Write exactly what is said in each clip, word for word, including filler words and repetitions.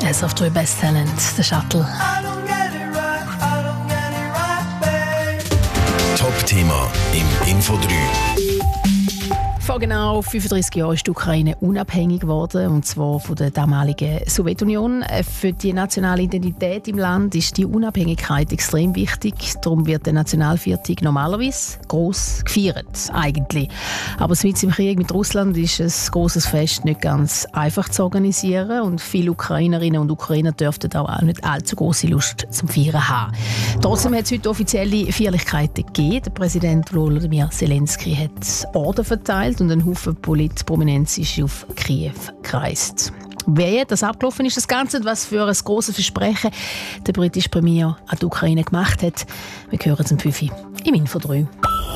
Jazz auf drei Best Talent, der Shuttle. Top-Thema im Info drei. Vor genau fünfunddreissig Jahren ist die Ukraine unabhängig geworden, und zwar von der damaligen Sowjetunion. Für die nationale Identität im Land ist die Unabhängigkeit extrem wichtig. Darum wird der Nationalviertag normalerweise gross gefeiert, eigentlich. Aber mit dem Krieg mit Russland ist ein grosses Fest nicht ganz einfach zu organisieren, und viele Ukrainerinnen und Ukrainer dürften auch nicht allzu grosse Lust zum Feiern haben. Trotzdem hat es heute offizielle Feierlichkeiten gegeben. Der Präsident Volodymyr Zelensky hat Orden verteilt und ein Haufen Politprominenz ist auf Kiew gereist. Wie das abgelaufen ist, das Ganze, und was für ein grosses Versprechen der britische Premier an die Ukraine gemacht hat, wir hören zum fünf im Info drei.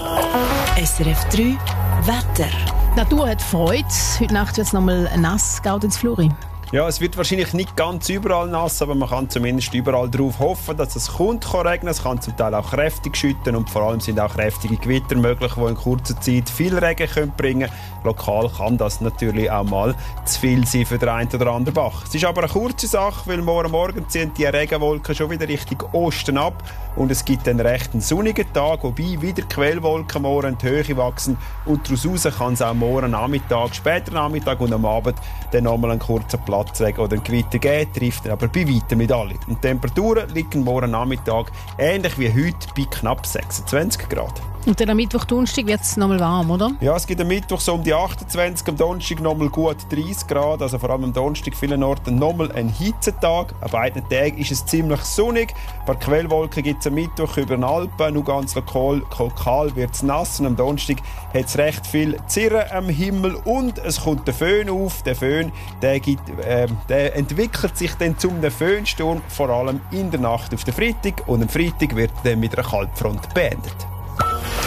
S R F drei Wetter. Die Natur hat Freude. Heute Nacht wird es nochmal nass, geht ins Fluri. Ja, es wird wahrscheinlich nicht ganz überall nass, aber man kann zumindest überall darauf hoffen, dass es kommt, kann regnen. Es kann zum Teil auch kräftig schütten, und vor allem sind auch kräftige Gewitter möglich, die in kurzer Zeit viel Regen können bringen können. Lokal kann das natürlich auch mal zu viel sein für den einen oder anderen Bach. Es ist aber eine kurze Sache, weil morgen Morgen ziehen die Regenwolken schon wieder Richtung Osten ab und es gibt einen recht sonnigen Tag, wobei wieder Quellwolken morgen in die Höhe wachsen, und daraus kann es auch morgen Nachmittag, später Nachmittag und am Abend dann nochmal einen kurzen Platzregen oder ein Gewitter geben, trifft dann aber bei weitem nicht alle. Und die Temperaturen liegen morgen Nachmittag ähnlich wie heute bei knapp sechsundzwanzig Grad. Und dann am Mittwoch, Donnerstag wird es nochmal warm, oder? Ja, es gibt am Mittwoch so um die achtundzwanzig, am Donnerstag nochmal gut dreißig Grad, also vor allem am Donnerstag vielen Orten nochmal ein Hitzetag. An beiden Tagen ist es ziemlich sonnig. Ein paar Quellwolken gibt es am Mittwoch über den Alpen, nur ganz lokal, lokal wird es nass, und am Donnerstag hat es recht viel Zirren am Himmel und es kommt der Föhn auf. Der Föhn, der, gibt, äh, der entwickelt sich dann zum Föhnsturm, vor allem in der Nacht auf den Freitag, und am Freitag wird dann mit einer Kaltfront beendet.